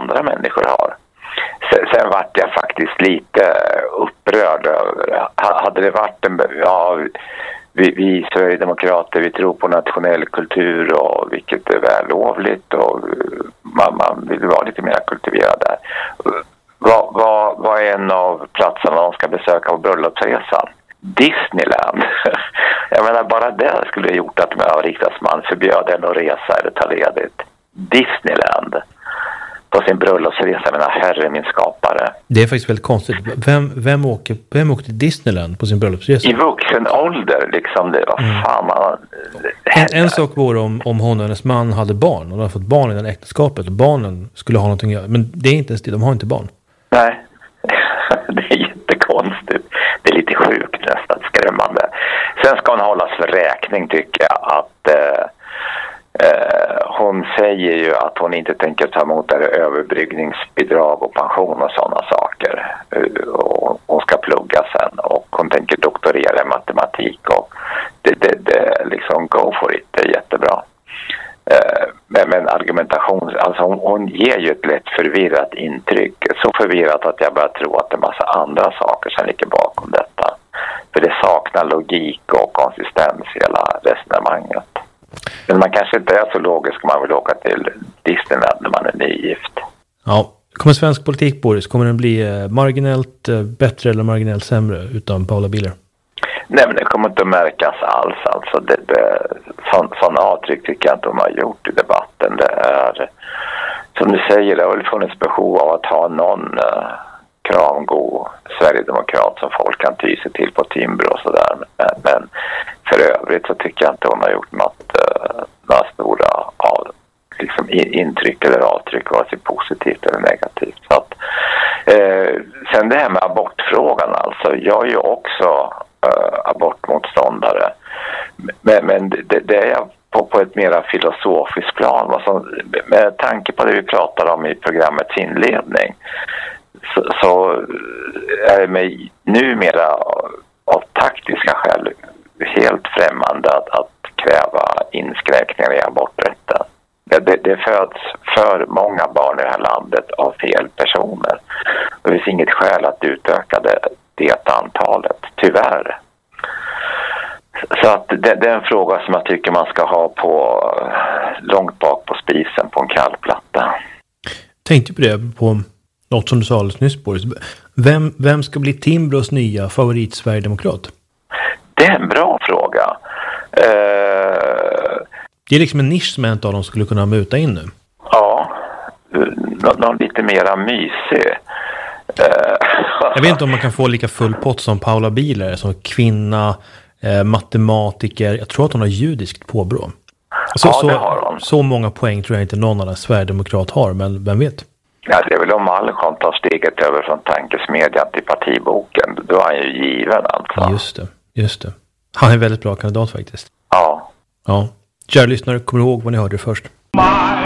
andra människor har. Sen vart jag faktiskt lite upprörd över. Hade det varit vi Sverigedemokrater, vi tror på nationell kultur, och vilket är vällovligt, och man vill vara lite mer kultiverad där. Vad är en av platserna de ska besöka på bröllopsresan? Disneyland. Jag menar, bara det skulle ha gjort att man riksdagsman förbjöd en att resa eller ta ledigt. Disneyland på sin bröllopsresa, jag menar, herre min skapare. Det är faktiskt väldigt konstigt. Vem åker till Disneyland på sin bröllopsresa? I vuxen ålder, liksom. Det var fan. En sak vore om hon och hennes man hade barn, och de har fått barn i det äktenskapet, och barnen skulle ha någonting att göra. Men det är inte ens det, de har inte barn. Nej, det är jättekonstigt. Det är lite sjukt, nästan skrämmande. Sen ska hon hållas för räkning, tycker jag, att hon säger ju att hon inte tänker ta emot överbryggningsbidrag och pension och sådana saker. Och hon ska plugga sen, och hon tänker doktorera i matematik, och det liksom go for it, det är jättebra. Men argumentation, alltså hon ger ju ett lätt förvirrat intryck. Så förvirrat att jag börjar tro att det är massa andra saker som ligger bakom detta. För det saknar logik och konsistens i hela resonemanget. Men man kanske inte är så logisk om man vill åka till Disneyland när man är nygift. Ja, kommer svensk politik, Boris, kommer den bli marginellt bättre eller marginellt sämre utan Paula Bieler? Nej, men det kommer inte att märkas alls. Alltså sådana avtryck tycker jag inte de har gjort i debatten. Det är, som du säger, det har väl funnits behov av att ha någon kramgod Sverigedemokrat som folk kan ty sig till på Timbro och sådär. Men för övrigt så tycker jag inte hon har gjort några stora liksom intryck eller avtryck, vare sig positivt eller negativt. Så att, sen det här med abortfrågan, alltså, jag är ju också abortmotståndare. Men det är jag på ett mera filosofiskt plan. Med tanke på det vi pratar om i programmets inledning, så är det mig numera av taktiska skäl helt främmande att kräva inskränkningar i aborträtten. Det föds för många barn i det här landet av fel personer. Det finns inget skäl att utöka det antalet, tyvärr. Så att det är en fråga som jag tycker man ska ha på långt bak på spisen på en kallplatta. Tänkte på det, på något som du sa alldeles nyss, Boris. Vem ska bli Timbros nya favorit-Sverigedemokrat? Det är en bra fråga. Det är liksom en nisch som en av dem skulle kunna muta in nu. Ja, någon lite mera mysig. Jag vet inte om man kan få lika full pott som Paula Bieler, som kvinna, matematiker. Jag tror att hon har judiskt påbrå. Det har hon. Så många poäng tror jag inte någon av Sverigedemokrat har, men vem vet? Ja, det är väl om Malcolm tar steget över från tankesmedjan till partiboken. Då är han ju given, alltså. Just det. Han är en väldigt bra kandidat faktiskt. Ja. Kära lyssnare, kommer ihåg vad ni hörde först.